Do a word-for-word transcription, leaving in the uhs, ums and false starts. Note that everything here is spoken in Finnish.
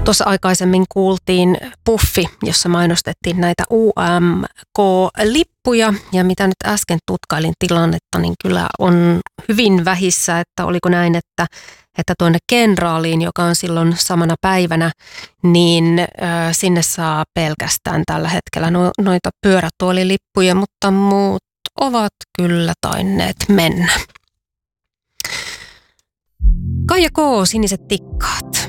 Tuossa aikaisemmin kuultiin puffi, jossa mainostettiin näitä U M K-lippuja ja mitä nyt äsken tutkailin tilannetta, niin kyllä on hyvin vähissä, että oliko näin, että, että tuonne kenraaliin, joka on silloin samana päivänä, niin äh, sinne saa pelkästään tällä hetkellä no, noita pyörätuolilippuja, mutta muut ovat kyllä tainneet mennä. Kaija K. Siniset tikkaat.